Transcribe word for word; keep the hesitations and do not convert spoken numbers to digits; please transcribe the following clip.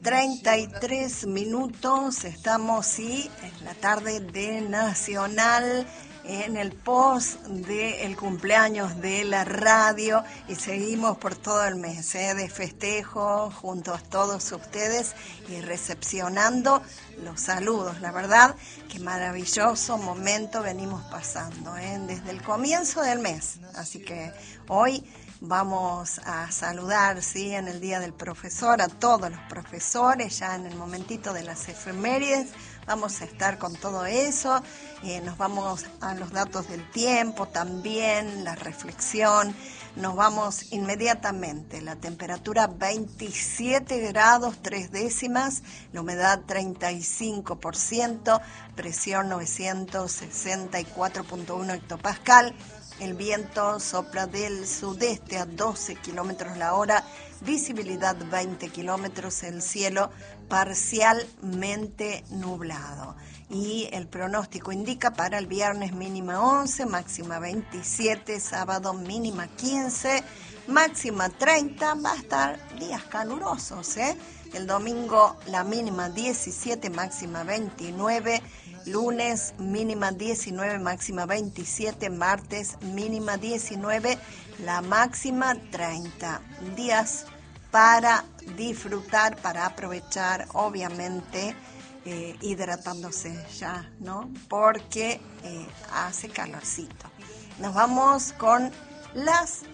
treinta y tres minutos, estamos, sí, en la tarde de Nacional, en el post del cumpleaños de la radio, y seguimos por todo el mes ¿eh? de festejo junto a todos ustedes y recepcionando los saludos. La verdad, qué maravilloso momento venimos pasando ¿eh? desde el comienzo del mes, así que hoy vamos a saludar, ¿sí? En el Día del Profesor a todos los profesores, ya en el momentito de las efemérides, vamos a estar con todo eso, eh, nos vamos a los datos del tiempo también, la reflexión, nos vamos inmediatamente, la temperatura veintisiete grados tres décimas, la humedad treinta y cinco por ciento, presión novecientos sesenta y cuatro punto uno hectopascal. El viento sopla del sudeste a doce kilómetros la hora, visibilidad veinte kilómetros, el cielo parcialmente nublado. Y el pronóstico indica para el viernes mínima once, máxima veintisiete, sábado mínima quince, máxima treinta, va a estar días calurosos, ¿eh? El domingo la mínima diecisiete, máxima veintinueve, lunes mínima diecinueve, máxima veintisiete, martes mínima diecinueve, la máxima treinta. Días para disfrutar, para aprovechar, obviamente eh, hidratándose ya, ¿no? Porque eh, hace calorcito. Nos vamos con las